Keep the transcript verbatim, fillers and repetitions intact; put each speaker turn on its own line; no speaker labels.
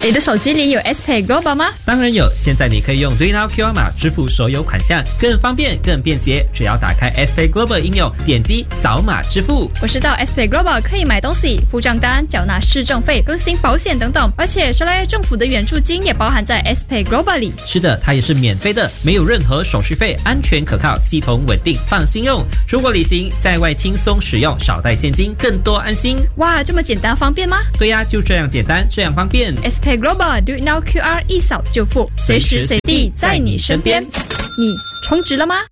你的手机里有 S Pay Global 吗？
当然有，现在你可以用 Do It Now Q R 码支付所有款项，更方便更便捷。只要打开 S Pay Global 应用，点击扫码支付。
我知道 S Pay Global 可以买东西、付账单、缴纳市政费、更新保险等等，而且说来政府的援助金也包含在 S Pay Global 里。
是的，它也是免费的，没有任何手续费，安全可靠，系统稳定，放心用。出国旅行在外轻松使用，少带现金，更多安心。
哇，这么简单方便吗？
对呀，就这样简单，这样方便。
S Pay Global Do It Now Q R 一扫就付，随时随地在你身边。你充值了吗？